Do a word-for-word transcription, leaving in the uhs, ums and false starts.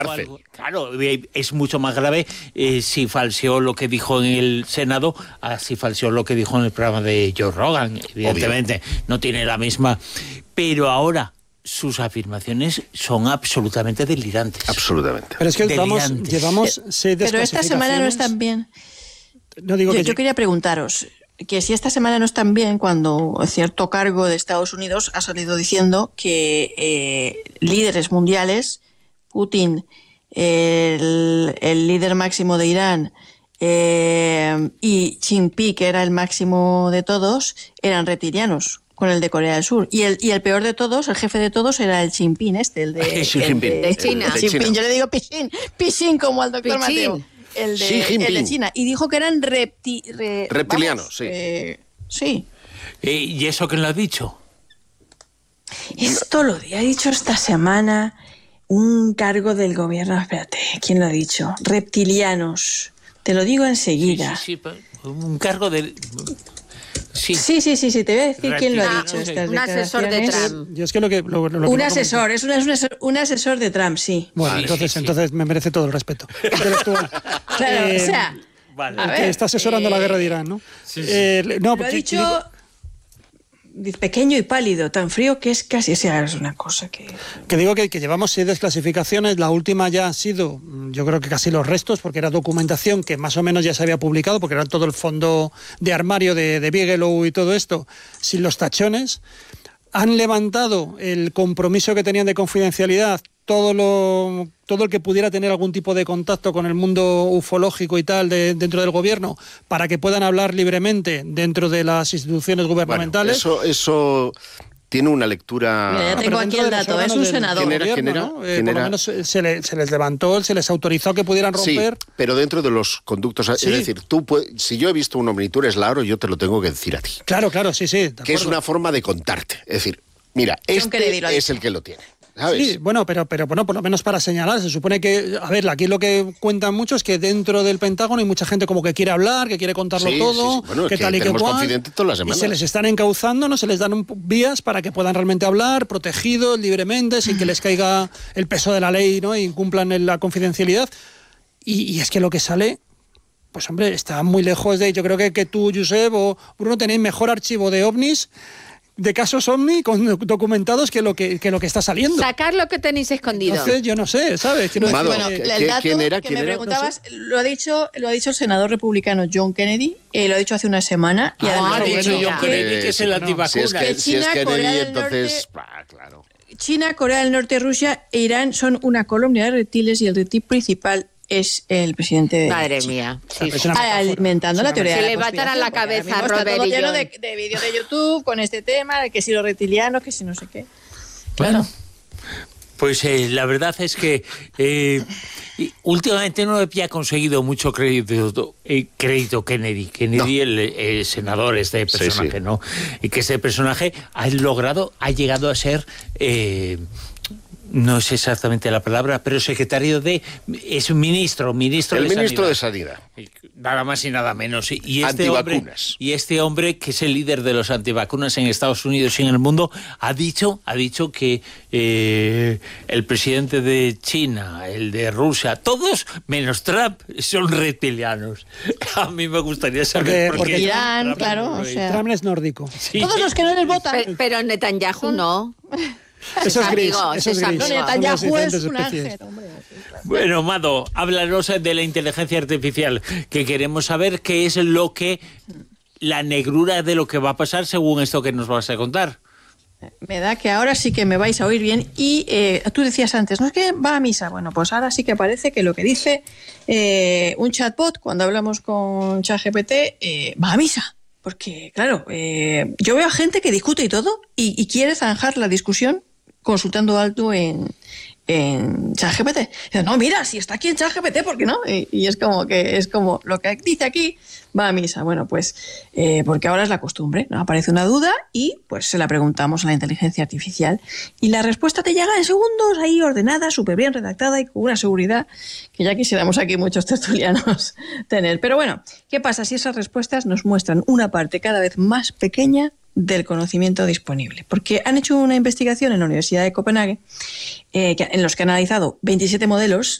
algo, claro, es mucho más grave eh, si falseó lo que dijo en el Senado a si falseó lo que dijo en el programa de Joe Rogan. Evidentemente, obvio, no tiene la misma. Pero ahora sus afirmaciones son absolutamente delirantes. Absolutamente. Pero es que vamos, llevamos seis Pero esta semana no están bien. No digo yo, que yo quería preguntaros que si esta semana no están bien cuando cierto cargo de Estados Unidos ha salido diciendo que eh, líderes mundiales, Putin, el, el líder máximo de Irán eh, y Xi Jinping, que era el máximo de todos, eran reptilianos con el de Corea del Sur. Y el, y el peor de todos, el jefe de todos, era el Xi Jinping, este, el de, Xi Jinping, el de, de China. El de China. Yo le digo Pichín, Pichín como al doctor Pichín. Mateo. El de, el de China. Y dijo que eran repti, re, reptilianos, vamos, sí. Eh, sí. Eh, ¿Y eso quién lo ha dicho? Esto lo ha dicho esta semana un cargo del gobierno. Espérate, ¿quién lo ha dicho? Reptilianos. Te lo digo enseguida. Sí, sí, sí, un cargo del... Sí. sí, sí, sí, sí, te voy a decir quién lo ha dicho. Ah, estas un asesor de Trump. Yo es que lo que, lo, lo un que asesor, es un, es un asesor, un asesor de Trump, sí. Bueno, sí, entonces, sí, sí. entonces me merece todo el respeto. Claro, eh, o sea, Vale. a el ver, que está asesorando eh, la guerra de Irán, ¿no? Sí, sí. Eh, no, lo ha porque- dicho digo- pequeño y pálido, tan frío que es casi, o sea, es una cosa que... Que digo que, que llevamos seis desclasificaciones, la última ya ha sido, yo creo que casi los restos, porque era documentación que más o menos ya se había publicado, porque era todo el fondo de armario de, de Bigelow y todo esto, sin los tachones. Han levantado el compromiso que tenían de confidencialidad, todo lo todo el que pudiera tener algún tipo de contacto con el mundo ufológico y tal de, dentro del gobierno, para que puedan hablar libremente dentro de las instituciones gubernamentales. Bueno, eso, eso tiene una lectura... Mira, ya tengo aquí el dato, es un senador. ¿Quién era? Gobierno, ¿Quién era? ¿no? Eh, ¿Quién por lo era? menos se, le- se les levantó, se les autorizó que pudieran romper. Sí, pero dentro de los conductos... Sí. Es decir, tú puedes, si yo he visto un ovni, tú eres Lauro, yo te lo tengo que decir a ti. Claro, claro, sí, sí. de Que es acuerdo. una forma de contarte. Es decir, mira, Kennedy este lo ha es dicho. el que lo tiene. ¿Sabes? Sí, bueno, pero, pero bueno, por lo menos para señalar, se supone que, a ver, aquí lo que cuentan mucho es que dentro del Pentágono hay mucha gente como que quiere hablar, que quiere contarlo Sí, todo, sí, sí. Bueno, es que que tal y que tenemos cual, confidentes todas las y semanas. se les están encauzando, no se les dan un- vías para que puedan realmente hablar, protegidos, libremente, sin que les caiga el peso de la ley, ¿no? Y incumplan en la confidencialidad. Y, y es que lo que sale, pues hombre, está muy lejos de... Yo creo que, que tú, Josep, o Bruno tenéis mejor archivo de ovnis, de casos ovni con documentados que lo que, que lo que está saliendo. Sacar lo que tenéis escondido. Entonces, yo no sé, ¿sabes? Quiero decir Mado, Bueno, que- ¿qué- el dato quién era? que ¿Quién me era? preguntabas, lo ha dicho lo ha dicho el senador republicano John Kennedy, eh, lo ha dicho hace una semana, y Ah, además ha bueno, dicho John que Kennedy, que es el no, antivacunas. Si es, que, Que si es China, Kennedy, Corea del entonces... Norte- ah, claro. China, Corea del Norte, Rusia e Irán son una colonia de reptiles y el reptil principal es el presidente de Madre China. mía. Sí, Es sí. una metáfora. Alimentando la teoría Se de le la va a atar a la conspiración, porque cabeza ahora mismo Robert está todo y lleno John. de, de vídeos de YouTube con este tema, de que si los reptilianos, que si no sé qué. Bueno, pues eh, la verdad es que eh, y últimamente no había conseguido mucho crédito, eh, crédito Kennedy. Kennedy, No. el, el senador, este Sí, personaje, sí. ¿no? Y que este personaje ha logrado, ha llegado a ser... Eh, no sé exactamente la palabra, pero secretario de... Es un ministro, ministro El de ministro de Sanidad. Sanidad. Nada más y nada menos. Y- Y este, hombre, Antivacunas. y este hombre, que es el líder de los antivacunas en Estados Unidos y en el mundo, ha dicho, ha dicho que eh, el presidente de China, el de Rusia, todos menos Trump, son reptilianos. A mí me gustaría saber Porque- por porque qué Irán, Trump claro, no lo o hizo. sea- Trump es nórdico. Sí. Todos los que no les votan. Pe- Pero Netanyahu no. Eso es gris, amigo, eso es es gris. amigo. Son las Netanyahu diferentes es un especies. ángel, hombre. Bueno, Mado, háblanos de la inteligencia artificial, que queremos saber qué es lo que, la negrura de lo que va a pasar según esto que nos vas a contar. Me da que ahora sí que me vais a oír bien. Y eh, tú decías antes, no es que va a misa. Bueno, pues ahora sí que parece que lo que dice eh, un chatbot cuando hablamos con ChatGPT eh, va a misa. Porque, claro, eh, yo veo a gente que discute y todo y, y quiere zanjar la discusión consultando alto en, en ChatGPT. Dice, no, mira, si está aquí en ChatGPT, ¿por qué no? Y, y es como que es como lo que dice aquí va a misa. Bueno, pues eh, porque ahora es la costumbre, ¿no? Aparece una duda y pues se la preguntamos a la inteligencia artificial y la respuesta te llega en segundos, ahí ordenada, súper bien redactada y con una seguridad que ya quisiéramos aquí muchos tertulianos tener. Pero bueno, ¿qué pasa si esas respuestas nos muestran una parte cada vez más pequeña del conocimiento disponible. Porque han hecho una investigación en la Universidad de Copenhague eh, que, en los que han analizado veintisiete modelos